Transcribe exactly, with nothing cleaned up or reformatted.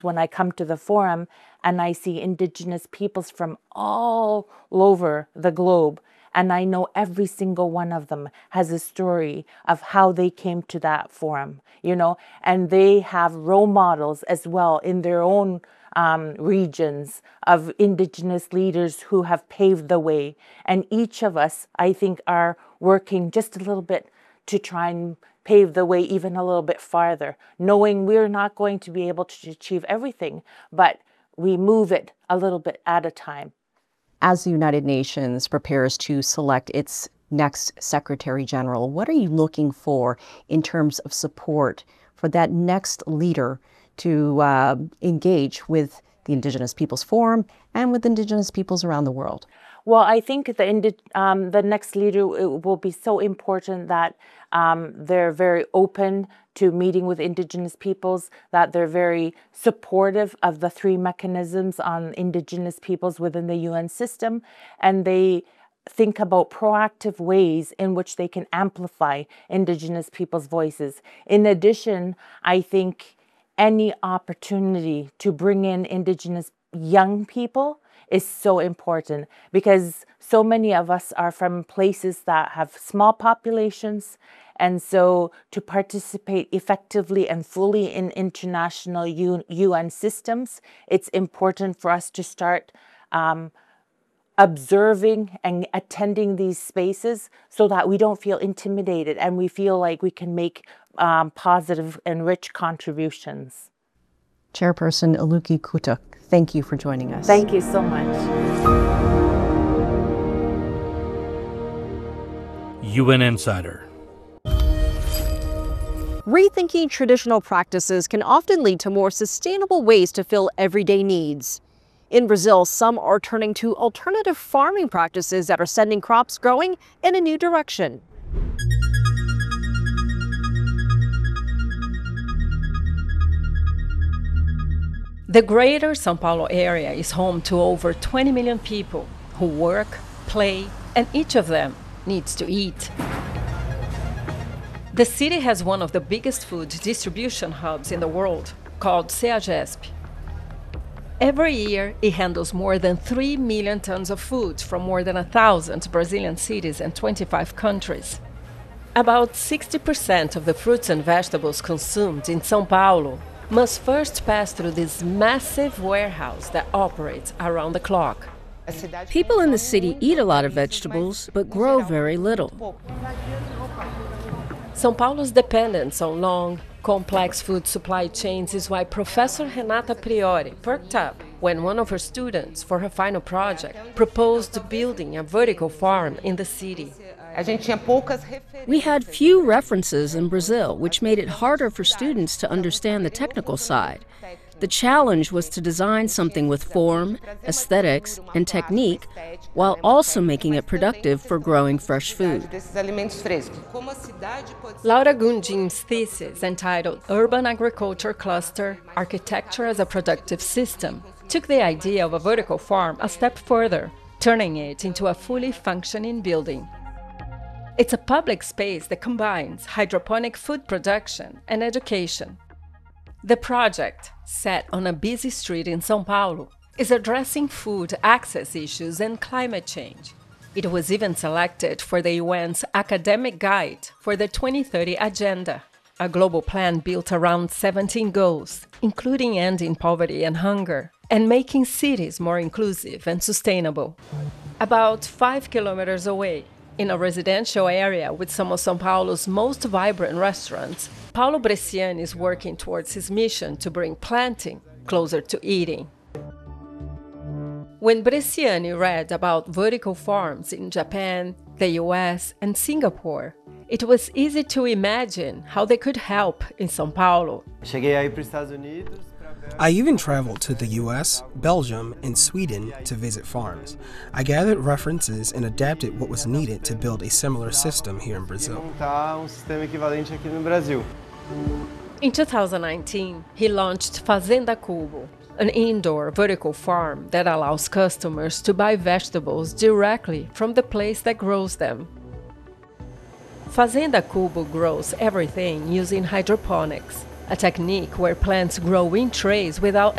when I come to the forum and I see Indigenous peoples from all over the globe, and I know every single one of them has a story of how they came to that forum, you know, and they have role models as well in their own um, regions of Indigenous leaders who have paved the way. And each of us, I think, are working just a little bit to try and pave the way even a little bit farther, knowing we're not going to be able to achieve everything, but we move it a little bit at a time. As the United Nations prepares to select its next Secretary General, what are you looking for in terms of support for that next leader to uh, engage with the Indigenous Peoples Forum and with Indigenous peoples around the world? Well, I think the, um, the next leader will be so important that um, they're very open to meeting with Indigenous peoples, that they're very supportive of the three mechanisms on Indigenous peoples within the U N system, and they think about proactive ways in which they can amplify Indigenous people's voices. In addition, I think any opportunity to bring in Indigenous young people is so important, because so many of us are from places that have small populations, and so to participate effectively and fully in international U N systems, it's important for us to start um, observing and attending these spaces so that we don't feel intimidated and we feel like we can make um, positive and rich contributions. Chairperson Aluki Kutuk, thank you for joining us. Thank you so much. U N Insider. Rethinking traditional practices can often lead to more sustainable ways to fill everyday needs. In Brazil, some are turning to alternative farming practices that are sending crops growing in a new direction. The greater São Paulo area is home to over twenty million people who work, play, and each of them needs to eat. The city has one of the biggest food distribution hubs in the world, called CEAGESP. Every year, it handles more than three million tons of food from more than one thousand Brazilian cities and twenty-five countries. About sixty percent of the fruits and vegetables consumed in São Paulo must first pass through this massive warehouse that operates around the clock. People in the city eat a lot of vegetables, but grow very little. São Paulo's dependence on long, complex food supply chains is why Professor Renata Priori perked up when one of her students, for her final project, proposed building a vertical farm in the city. We had few references in Brazil, which made it harder for students to understand the technical side. The challenge was to design something with form, aesthetics, and technique, while also making it productive for growing fresh food. Laura Gundim's thesis, entitled Urban Agriculture Cluster, Architecture as a Productive System, took the idea of a vertical farm a step further, turning it into a fully functioning building. It's a public space that combines hydroponic food production and education. The project, set on a busy street in São Paulo, is addressing food access issues and climate change. It was even selected for the U N's Academic Guide for the twenty thirty Agenda, a global plan built around seventeen goals, including ending poverty and hunger, and making cities more inclusive and sustainable. About five kilometers away, in a residential area with some of São Paulo's most vibrant restaurants, Paulo Bresciani is working towards his mission to bring planting closer to eating. When Bresciani read about vertical farms in Japan, the U S, and Singapore, it was easy to imagine how they could help in São Paulo. I even traveled to the U S, Belgium, and Sweden to visit farms. I gathered references and adapted what was needed to build a similar system here in Brazil. In two thousand nineteen, he launched Fazenda Cubo, an indoor vertical farm that allows customers to buy vegetables directly from the place that grows them. Fazenda Cubo grows everything using hydroponics, a technique where plants grow in trays without